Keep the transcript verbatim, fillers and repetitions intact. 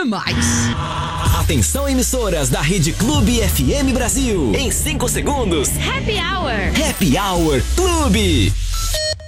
demais. Atenção, emissoras da Rede Clube F M Brasil. Em cinco segundos, Happy Hour. Happy Hour Clube.